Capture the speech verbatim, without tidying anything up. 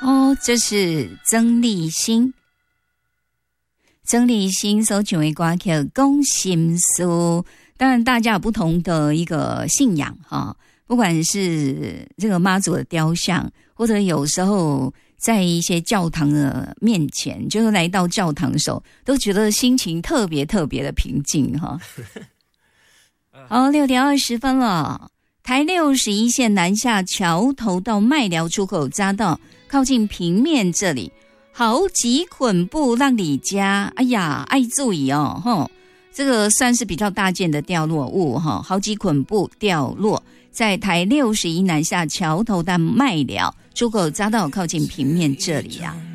哦，这是曾立新。曾立新所唱的歌曲《讲心事》，当然大家有不同的一个信仰哈，不管是这个妈祖的雕像，或者有时候在一些教堂的面前，就是来到教堂的时候，都觉得心情特别特别的平静哈。好，六点二十分了。台六十一线南下桥头到麦寮出口匝道，靠近平面这里，好几捆布让你家，哎呀，爱注意哦，吼，这个算是比较大件的掉落物哈，好几捆布掉落在台六十一南下桥头到麦寮出口匝道靠近平面这里啊。